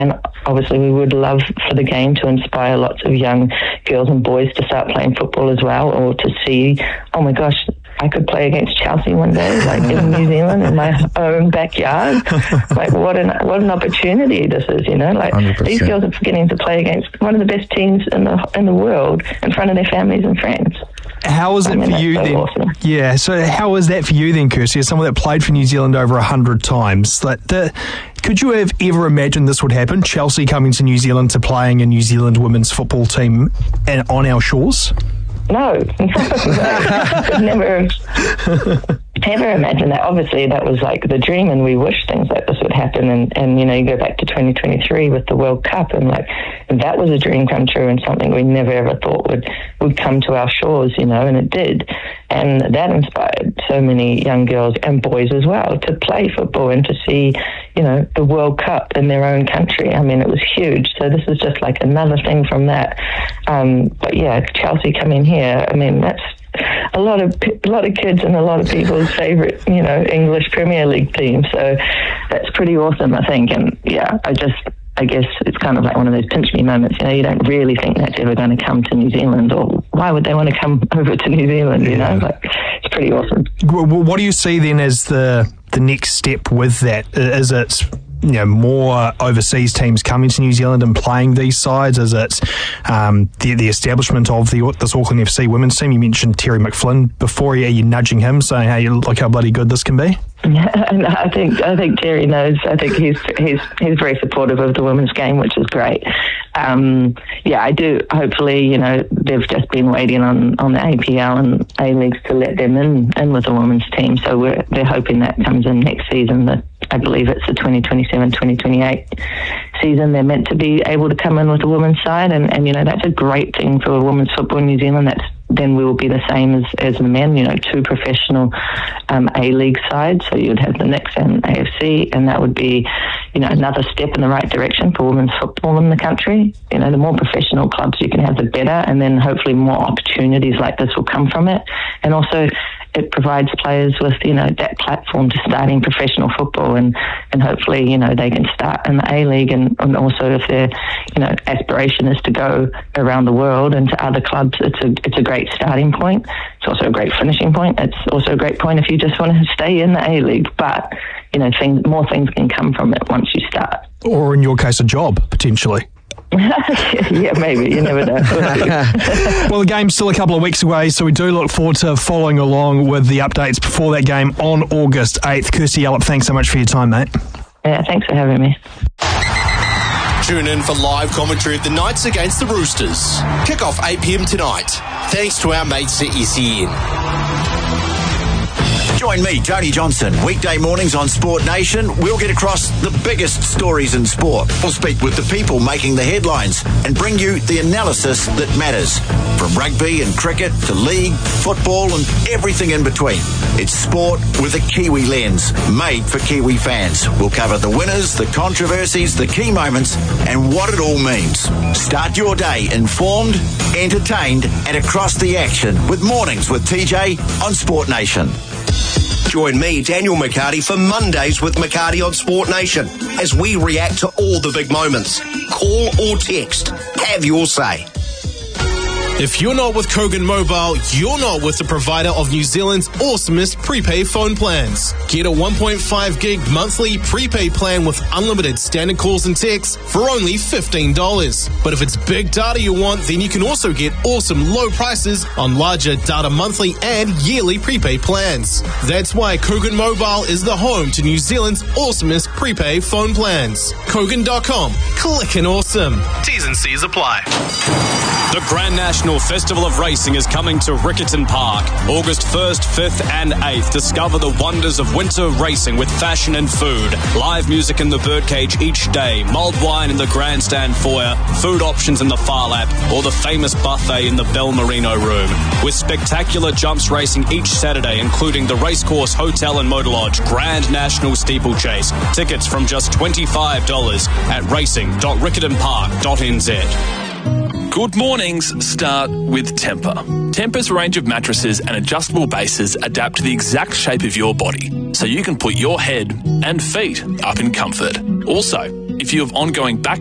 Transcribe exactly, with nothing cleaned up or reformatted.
And obviously we would love for the game to inspire lots of young girls and boys to start playing football as well, or to see, oh my gosh, I could play against Chelsea one day, like in New Zealand, in my own backyard. Like what an what an opportunity this is, you know. Like one hundred percent. These girls are getting to play against one of the best teams in the in the world in front of their families and friends. How is it I mean, for you so then? Awesome. Yeah, so how is that for you then, Kirsty, as someone that played for New Zealand over a hundred times? Like, the, could you have ever imagined this would happen? Chelsea coming to New Zealand to playing a New Zealand women's football team and on our shores? No, no, could never, never imagine that. Obviously, that was like the dream, and we wish things like this would happen. And, and you know, you go back to twenty twenty-three with the World Cup, and like and that was a dream come true, and something we never ever thought would would come to our shores, you know, and it did. And that inspired so many young girls and boys as well to play football and to see, you know, the World Cup in their own country. I mean, it was huge. So this is just like another thing from that. Um, but yeah, Chelsea coming here, I mean, that's a lot of a lot of kids and a lot of people's favourite, you know, English Premier League team. So that's pretty awesome, I think. And yeah, I just, I guess it's kind of like one of those pinch me moments. You know, you don't really think that's ever going to come to New Zealand, or why would they want to come over to New Zealand? You know, like it's pretty awesome. What do you see then as the the next step with that? Is it, you know, more overseas teams coming to New Zealand and playing these sides? Is it um, the, the establishment of the this Auckland F C women's team? You mentioned Terry McFlynn before. Are you nudging him, saying, "Hey, look how bloody good this can be"? Yeah, and I think I think Terry knows. I think he's he's he's very supportive of the women's game, which is great. Um, yeah, I do. Hopefully, you know, they've just been waiting on, on the A P L and A leagues to let them in in with the women's team. So we're they're hoping that comes in next season. That I believe it's the twenty twenty-seven twenty twenty-eight season. They're meant to be able to come in with the women's side, and, and you know that's a great thing for women's football in New Zealand. That's then we will be the same as, as the men, you know, two professional um, A-League sides. So you'd have the Knicks and A F C, and that would be, you know, another step in the right direction for women's football in the country. You know, the more professional clubs you can have, the better, and then hopefully more opportunities like this will come from it. And also it provides players with, you know, that platform to starting professional football, and, and hopefully, you know, they can start in the A-League, and, and also if their, you know, aspiration is to go around the world and to other clubs, it's a it's a great starting point. It's also a great finishing point. It's also a great point if you just want to stay in the A-League, but, you know, things, more things can come from it once you start. Or in your case, a job, potentially. Yeah, maybe. You never know. Well, the game's still a couple of weeks away, so we do look forward to following along with the updates before that game on August eighth. Kirsty Yallop, thanks so much for your time, mate. Yeah, thanks for having me. Tune in for live commentary of the Knights against the Roosters. Kick off eight p.m. tonight. Thanks to our mates at S E N. Join me, Tony Johnson, weekday mornings on Sport Nation. We'll get across the biggest stories in sport. We'll speak with the people making the headlines and bring you the analysis that matters. From rugby and cricket to league, football and everything in between. It's sport with a Kiwi lens, made for Kiwi fans. We'll cover the winners, the controversies, the key moments and what it all means. Start your day informed, entertained and across the action with Mornings with T J on Sport Nation. Join me, Daniel McCarty, for Mondays with McCarty on Sport Nation as we react to all the big moments. Call or text. Have your say. If you're not with Kogan Mobile, you're not with the provider of New Zealand's awesomest prepaid phone plans. Get a one point five gig monthly prepaid plan with unlimited standard calls and texts for only fifteen dollars. But if it's big data you want, then you can also get awesome low prices on larger data monthly and yearly prepaid plans. That's why Kogan Mobile is the home to New Zealand's awesomest prepaid phone plans. Kogan dot com. Clickin' awesome. T's and C's apply. The Grand National Festival of Racing is coming to Riccarton Park, August first, fifth and eighth. Discover the wonders of winter racing with fashion and food. Live music in the birdcage each day, mulled wine in the grandstand foyer, food options in the far lap, or the famous buffet in the Bel Merino room. With spectacular jumps racing each Saturday, including the Racecourse Hotel and Motor Lodge Grand National Steeplechase. Tickets from just twenty-five dollars at racing dot riccarton park dot n z. Good mornings start with Temper. Temper's range of mattresses and adjustable bases adapt to the exact shape of your body, so you can put your head and feet up in comfort. Also, If you have ongoing back